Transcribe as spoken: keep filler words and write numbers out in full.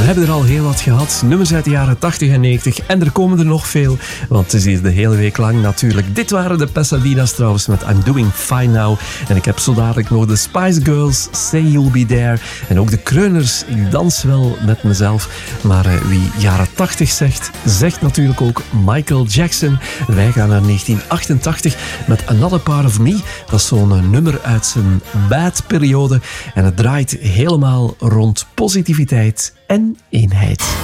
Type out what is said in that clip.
hebben er al heel wat gehad. Nummers uit de jaren tachtig en negentig. En er komen er nog veel. Want het is hier de hele week lang natuurlijk. Dit waren de Pasadena's trouwens met I'm Doing Fine Now. En ik heb zo dadelijk nog de Spice Girls, Say You'll Be There. En ook de Kreuners, Ik dans wel met mezelf. Maar uh, wie jaren tachtig zegt, zegt natuurlijk ook Michael Jackson. Wij gaan naar negentien achtentachtig met Another Part of Me. Dat is zo'n uh, nummer uit zijn bad-periode. En het draait helemaal rond positiviteit en eenheid.